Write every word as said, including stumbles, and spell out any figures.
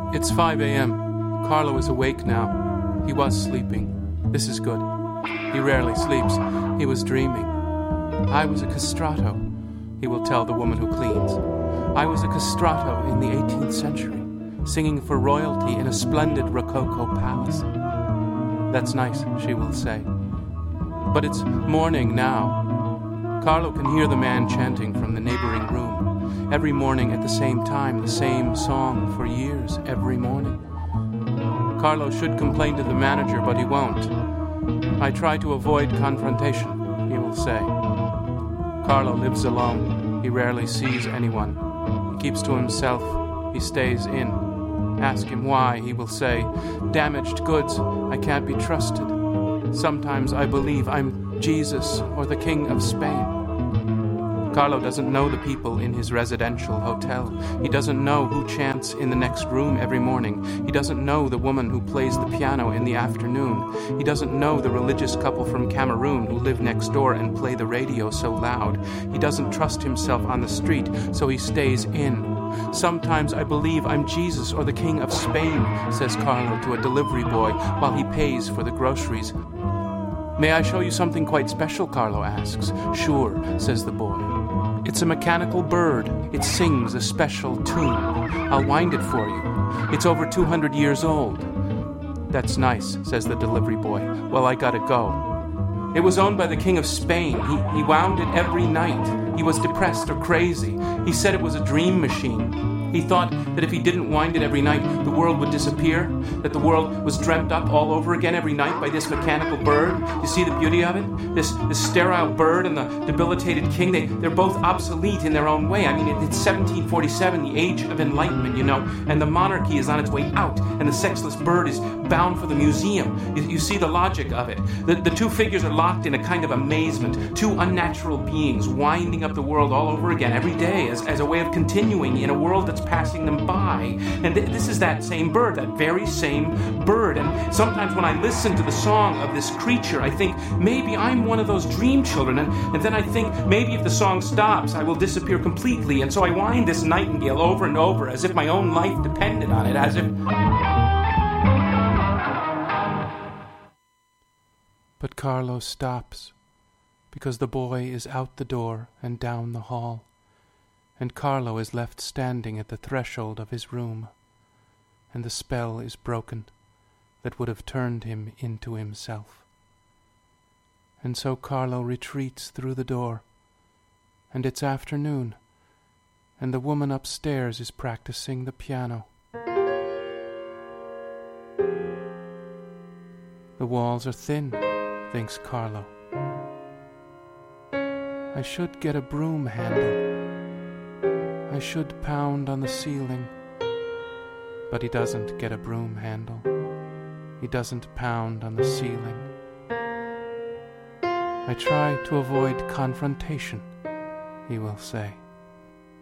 It's five a.m. Carlo is awake now. He was sleeping. This is good. He rarely sleeps. He was dreaming. I was a castrato, he will tell the woman who cleans. I was a castrato in the eighteenth century, singing for royalty in a splendid Rococo palace. That's nice, she will say. But it's morning now. Carlo can hear the man chanting from the neighboring room. Every morning at the same time, the same song for years, every morning. Carlo should complain to the manager, but he won't. I try to avoid confrontation, he will say. Carlo lives alone. He rarely sees anyone. He keeps to himself. He stays in. Ask him why, he will say, damaged goods, I can't be trusted. Sometimes I believe I'm Jesus or the King of Spain. Carlo doesn't know the people in his residential hotel. He doesn't know who chants in the next room every morning. He doesn't know the woman who plays the piano in the afternoon. He doesn't know the religious couple from Cameroon who live next door and play the radio so loud. He doesn't trust himself on the street, so he stays in. Sometimes I believe I'm Jesus or the King of Spain, says Carlo to a delivery boy while he pays for the groceries. May I show you something quite special, Carlo asks. Sure, says the boy. It's a mechanical bird. It sings a special tune. I'll wind it for you. It's over two hundred years old. That's nice, says the delivery boy. Well, I gotta go. It was owned by the King of Spain. He, he wound it every night. He was depressed or crazy. He said it was a dream machine. He thought that if he didn't wind it every night, the world would disappear, that the world was dreamt up all over again every night by this mechanical bird. You see the beauty of it? This this sterile bird and the debilitated king, they, they're both obsolete in their own way. I mean, it, it's seventeen forty-seven, the age of enlightenment, you know, and the monarchy is on its way out, and the sexless bird is bound for the museum. You, you see the logic of it. The, the two figures are locked in a kind of amazement, two unnatural beings winding up the world all over again every day as, as a way of continuing in a world that's passing them by. And th- this is that same bird, that very same bird. And sometimes when I listen to the song of this creature, I think maybe I'm one of those dream children. And, and then I think maybe if the song stops, I will disappear completely. And so I wind this nightingale over and over as if my own life depended on it, as if... But Carlo stops, because the boy is out the door and down the hall, and Carlo is left standing at the threshold of his room, and the spell is broken that would have turned him into himself. And so Carlo retreats through the door, and it's afternoon, and the woman upstairs is practicing the piano. The walls are thin, thinks Carlo. I should get a broom handle. I should pound on the ceiling. But he doesn't get a broom handle. He doesn't pound on the ceiling. I try to avoid confrontation, he will say.